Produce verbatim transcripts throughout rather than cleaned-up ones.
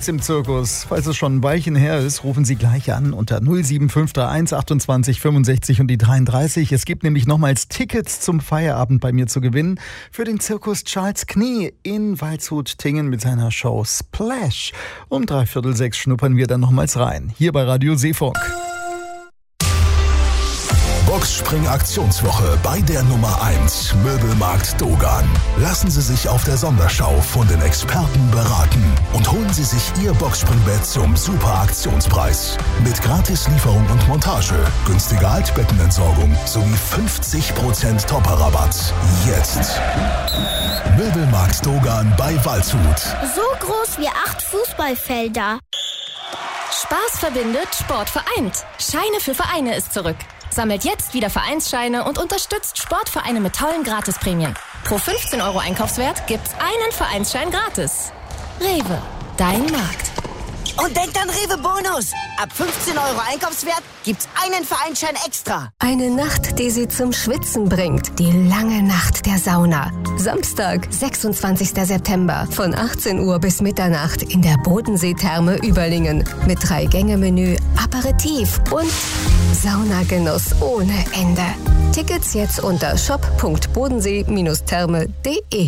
geht's im Zirkus? Falls es schon ein Weilchen her ist, rufen Sie gleich an unter null sieben fünf drei eins achtundzwanzig fünfundsechzig und die dreiunddreißig. Es gibt nämlich nochmals Tickets zum Feierabend bei mir zu gewinnen für den Zirkus Charles Knie in Waldshut-Tingen mit seiner Show Splash. Um dreiviertel sechs schnuppern wir dann nochmals rein. Hier bei Radio Seefunk. Boxspring-Aktionswoche bei der Nummer eins Möbelmarkt Dogan. Lassen Sie sich auf der Sonderschau von den Experten beraten und holen Sie sich Ihr Boxspringbett zum super Aktionspreis. Mit Gratislieferung und Montage, günstiger Altbettenentsorgung sowie fünfzig Prozent Topper-Rabatt. Jetzt. Möbelmarkt Dogan bei Waldshut. So groß wie acht Fußballfelder. Spaß verbindet, Sport vereint. Scheine für Vereine ist zurück. Sammelt jetzt wieder Vereinsscheine und unterstützt Sportvereine mit tollen Gratisprämien. Pro fünfzehn Euro Einkaufswert gibt's einen Vereinsschein gratis. Rewe, dein Markt. Und denkt an Rewe Bonus. Ab fünfzehn Euro Einkaufswert gibt's einen Vereinsschein extra. Eine Nacht, die Sie zum Schwitzen bringt. Die lange Nacht der Sauna. Samstag, sechsundzwanzigster September von achtzehn Uhr bis Mitternacht in der Bodensee-Therme Überlingen. Mit Drei-Gänge-Menü, Aperitif und Saunagenuss ohne Ende. Tickets jetzt unter shop punkt bodensee therme punkt de.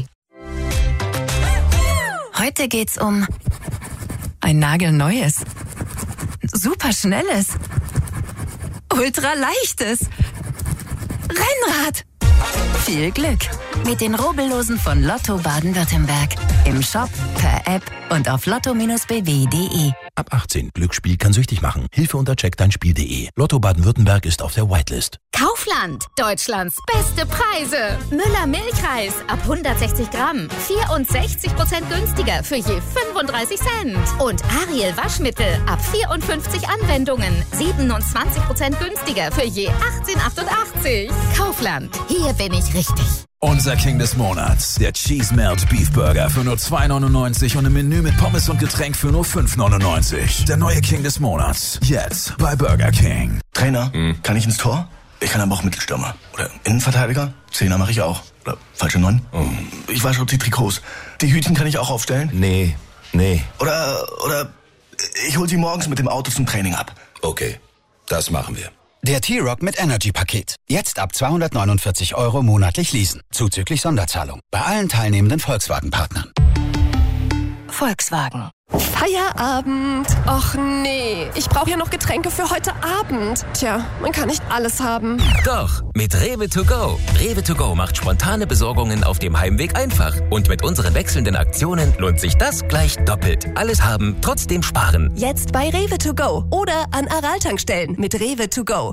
Heute geht's um ein nagelneues, superschnelles, ultraleichtes Rennrad. Viel Glück mit den Rubbellosen von Lotto Baden-Württemberg. Im Shop, per App und auf lotto Bindestrich b w punkt de. Ab achtzehn. Glücksspiel kann süchtig machen. Hilfe unter check dein Spiel punkt de. Lotto Baden-Württemberg ist auf der Whitelist. Kaufland. Deutschlands beste Preise. Müller Milchreis ab hundertsechzig Gramm. vierundsechzig Prozent günstiger für je fünfunddreißig Cent. Und Ariel Waschmittel ab vierundfünfzig Anwendungen. siebenundzwanzig Prozent günstiger für je achtzehn achtundachtzig. Kaufland. Hier bin ich richtig. Unser King des Monats, der Cheese Melt Beef Burger für nur zwei neunundneunzig und ein Menü mit Pommes und Getränk für nur fünf neunundneunzig. Der neue King des Monats, jetzt bei Burger King. Trainer, hm. kann ich ins Tor? Ich kann aber auch Mittelstürmer. Oder Innenverteidiger? Zehner mache ich auch. Oder falsche Neun? Oh. Ich wasche auch die Trikots. Die Hütchen kann ich auch aufstellen? Nee, nee. Oder, oder ich hol sie morgens mit dem Auto zum Training ab. Okay, das machen wir. Der T-Rock mit Energy-Paket. Jetzt ab zweihundertneunundvierzig Euro monatlich leasen. Zuzüglich Sonderzahlung. Bei allen teilnehmenden Volkswagen-Partnern. Volkswagen. Feierabend. Och nee, ich brauche ja noch Getränke für heute Abend. Tja, man kann nicht alles haben. Doch, mit Rewe to go. Rewe to go macht spontane Besorgungen auf dem Heimweg einfach. Und mit unseren wechselnden Aktionen lohnt sich das gleich doppelt. Alles haben, trotzdem sparen. Jetzt bei Rewe to go oder an Aral-Tankstellen mit Rewe to go.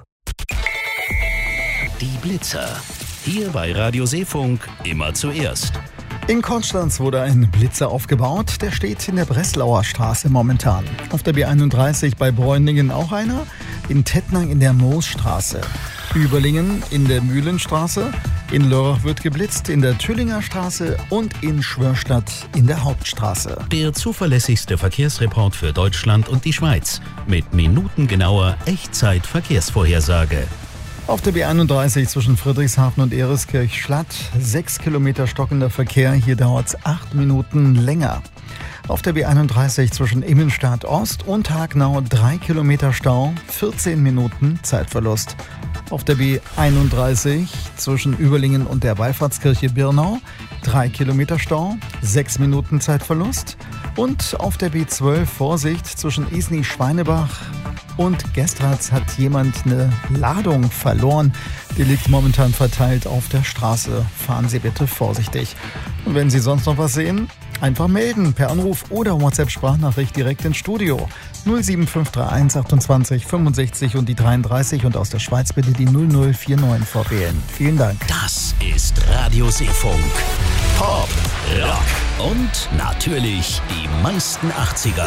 Die Blitzer. Hier bei Radio Seefunk immer zuerst. In Konstanz wurde ein Blitzer aufgebaut. Der steht in der Breslauer Straße momentan. Auf der B einunddreißig bei Bräuningen auch einer. In Tettnang in der Moosstraße. Überlingen in der Mühlenstraße. In Lörrach wird geblitzt, in der Tüllinger Straße und in Schwörstadt in der Hauptstraße. Der zuverlässigste Verkehrsreport für Deutschland und die Schweiz. Mit minutengenauer Echtzeit-Verkehrsvorhersage. Auf der B einunddreißig zwischen Friedrichshafen und Ereskirch-Schlatt sechs Kilometer stockender Verkehr. Hier dauert es acht Minuten länger. Auf der B einunddreißig zwischen Immenstadt Ost und Hagnau drei Kilometer Stau, vierzehn Minuten Zeitverlust. Auf der B einunddreißig zwischen Überlingen und der Wallfahrtskirche Birnau drei Kilometer Stau, sechs Minuten Zeitverlust. Und auf der B zwölf Vorsicht zwischen Isny-Schweinebach und Gestratz hat jemand eine Ladung verloren. Die liegt momentan verteilt auf der Straße. Fahren Sie bitte vorsichtig. Und wenn Sie sonst noch was sehen, einfach melden per Anruf oder WhatsApp-Sprachnachricht direkt ins Studio. null sieben fünf drei eins achtundzwanzig fünfundsechzig und die dreiunddreißig und aus der Schweiz bitte die null null vier neun vorwählen. Vielen Dank. Das ist Radio Seefunk. Pop, Rock und natürlich die meisten achtziger.